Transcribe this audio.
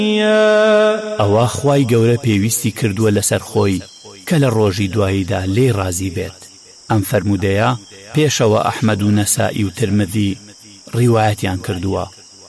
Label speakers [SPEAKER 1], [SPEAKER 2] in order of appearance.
[SPEAKER 1] ئەوە خوای گەورە پێویستی کردووە لەسەر خۆی کە لە ڕۆژی دواییدا لێی ڕازی بێت. ئەم فەرمودەیە پێشەوە ئەحمەد و نەسائی و ترمذی ڕیوایەتیان کردووە.